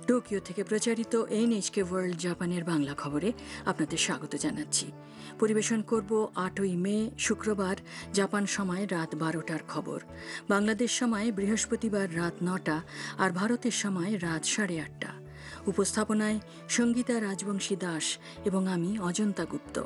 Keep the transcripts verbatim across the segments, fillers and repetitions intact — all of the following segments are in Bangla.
টোকিও থেকে প্রচারিত এনএইচকে ওয়ার্ল্ড জাপানের বাংলা খবরে আপনাদের স্বাগত জানাচ্ছি। পরিবেশন করব আটই মে শুক্রবার জাপান সময় রাত বারোটার খবর। বাংলাদেশ সময় বৃহস্পতিবার রাত নটা আর ভারতের সময় রাত সাড়ে আটটা। উপস্থাপনায় সঙ্গীতা রাজবংশী দাস এবং আমি অজন্তা গুপ্ত।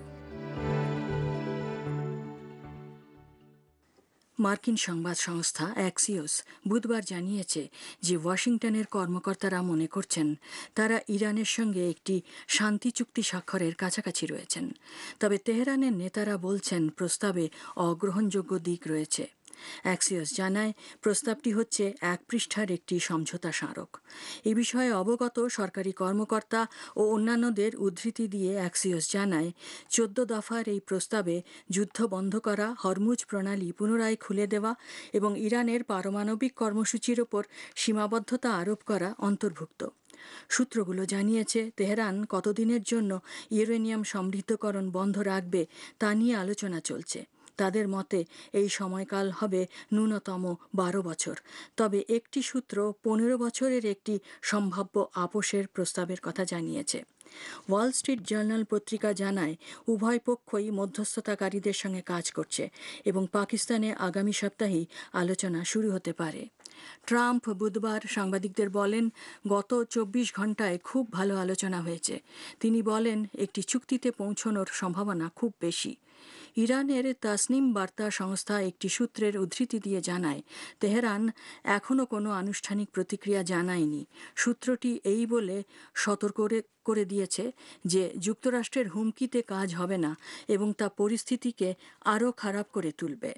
মার্কিন সংবাদ সংস্থা অ্যাক্সিওস বুধবার জানিয়েছে যে ওয়াশিংটনের কর্মকর্তারা মনে করছেন তারা ইরানের সঙ্গে একটি শান্তি চুক্তি স্বাক্ষরের কাছাকাছি রয়েছেন। তবে তেহরানের নেতারা বলছেন প্রস্তাবে অগ্রহণযোগ্য দিক রয়েছে। অ্যাক্সিওস জানায় প্রস্তাবটি হচ্ছে এক পৃষ্ঠার একটি সমঝোতা স্মারক। এ বিষয়ে অবগত সরকারি কর্মকর্তা ও অন্যান্যদের উদ্ধৃতি দিয়ে অ্যাক্সিওস জানায় চোদ্দ দফার এই প্রস্তাবে যুদ্ধ বন্ধ করা, হরমুজ প্রণালী পুনরায় খুলে দেওয়া এবং ইরানের পারমাণবিক কর্মসূচির ওপর সীমাবদ্ধতা আরোপ করা অন্তর্ভুক্ত। সূত্রগুলো জানিয়েছে তেহরান কতদিনের জন্য ইউরেনিয়াম সমৃদ্ধকরণ বন্ধ রাখবে তা নিয়ে আলোচনা চলছে। তাদের মতে এই সময়কাল হবে ন্যূনতম বারো বছর। তবে একটি সূত্র পনেরো বছরের একটি সম্ভাব্য আপোষের প্রস্তাবের কথা জানিয়েছে। ওয়াল স্ট্রিট জার্নাল পত্রিকা জানায় উভয় পক্ষই মধ্যস্থতাকারীদের সঙ্গে কাজ করছে এবং পাকিস্তানে আগামী সপ্তাহেই আলোচনা শুরু হতে পারে। ট্রাম্প বুধবার সাংবাদিকদের বলেন, গত চব্বিশ ঘন্টায় খুব ভালো আলোচনা হয়েছে। তিনি বলেন একটি চুক্তিতে পৌঁছানোর সম্ভাবনা খুব বেশি। ইরানের তাসনিম বার্তা সংস্থা একটি সূত্রের উদ্ধৃতি দিয়ে জানায় তেহরান এখনও কোনো আনুষ্ঠানিক প্রতিক্রিয়া জানায়নি। সূত্রটি এই বলে সতর্ক করে দিয়েছে যে যুক্তরাষ্ট্রের হুমকিতে কাজ হবে না এবং তা পরিস্থিতিকে আরও খারাপ করে তুলবে।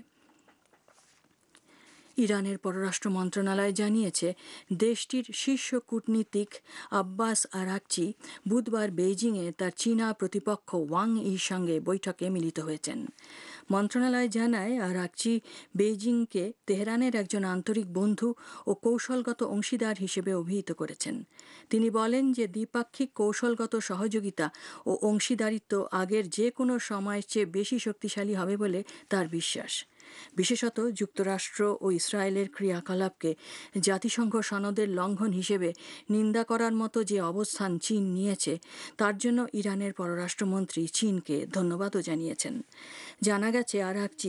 ইরানের পররাষ্ট্র মন্ত্রণালয় জানিয়েছে দেশটির শীর্ষ কূটনীতিক আব্বাস আরাকচি বুধবার বেইজিংয়ে তার চীনা প্রতিপক্ষ ওয়াং ইর সঙ্গে বৈঠকে মিলিত হয়েছেন। মন্ত্রণালয় জানায় আরাকচি বেইজিংকে তেহরানের একজন আন্তরিক বন্ধু ও কৌশলগত অংশীদার হিসেবে অভিহিত করেছেন। তিনি বলেন যে দ্বিপাক্ষিক কৌশলগত সহযোগিতা ও অংশীদারিত্ব আগের যে কোনো সময়ের চেয়ে বেশি শক্তিশালী হবে বলে তার বিশ্বাস। বিশেষত যুক্তরাষ্ট্র ও ইসরায়েলের ক্রিয়াকলাপকে জাতিসংঘ সনদের লঙ্ঘন হিসেবে নিন্দা করার মতো যে অবস্থান চীন নিয়েছে তার জন্য ইরানের পররাষ্ট্রমন্ত্রী চীনকে ধন্যবাদও জানিয়েছেন। জানা গেছে আরাকচি